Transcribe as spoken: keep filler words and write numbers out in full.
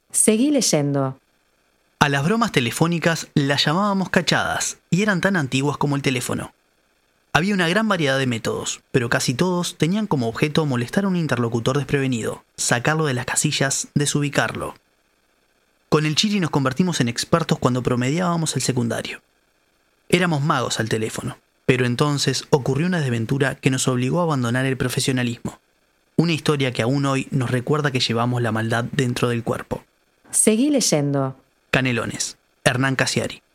Seguí leyendo. A las bromas telefónicas las llamábamos cachadas y eran tan antiguas como el teléfono. Había una gran variedad de métodos, pero casi todos tenían como objeto molestar a un interlocutor desprevenido, sacarlo de las casillas, desubicarlo. Con el Chiri nos convertimos en expertos cuando promediábamos el secundario. Éramos magos al teléfono, pero entonces ocurrió una desventura que nos obligó a abandonar el profesionalismo. Una historia que aún hoy nos recuerda que llevamos la maldad dentro del cuerpo. Seguí leyendo. Canelones, Hernán Casiari.